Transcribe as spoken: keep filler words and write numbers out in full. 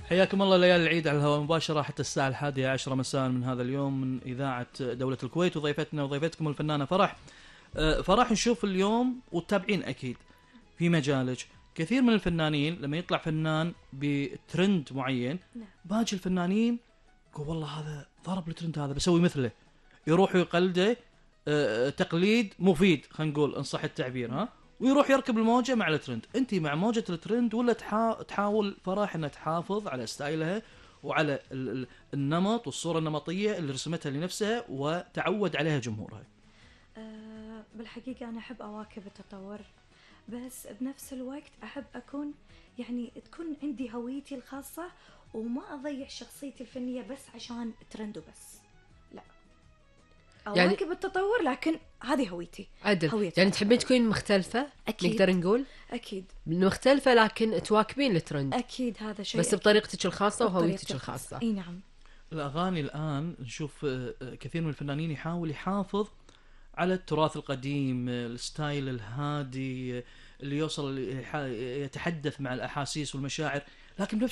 حياكم الله ليالي العيد على الهواء مباشرة حتى الساعة الحادية عشرة مساء من هذا اليوم من إذاعة دولة الكويت، وضيفتنا وضيفتكم الفنانة فرح. أه، فرح نشوف اليوم والتابعين أكيد في مجالك كثير من الفنانين لما يطلع فنان بترند معين، نعم. باقي الفنانين يقول والله هذا ضرب الترند هذا بسوي مثله، يروح يقلده. أه، تقليد مفيد خلينا نقول إن صح التعبير، ها، ويروح يركب الموجة مع الترند. انت مع موجة الترند ولا تحا... تحاول فرح انها تحافظ على ستايلها وعلى ال... ال... النمط والصورة النمطية اللي رسمتها لنفسها وتعود عليها جمهورها؟ أه بالحقيقة أنا أحب أواكب التطور، بس بنفس الوقت أحب أكون يعني تكون عندي هويتي الخاصة، وما أضيع شخصيتي الفنية بس عشان ترند وبس. لا، يعني- أواكب التطور لكن هذه هويتي. عدل، هويتي يعني الخاصة. تحبين تكونين مختلفة؟ أكيد. نقدر نقول أكيد مختلفة لكن تواكبين الترند، أكيد هذا شيء بس أكيد. بطريقتك الخاصة وهويتك بطريقتي الخاصة. إي نعم. الأغاني الآن نشوف آه، آه، كثير من الفنانين يحاول يحافظ على التراث القديم، آه، الستايل الهادي، آه، اللي يوصل يح- يتحدث مع الأحاسيس والمشاعر، لكن بنفس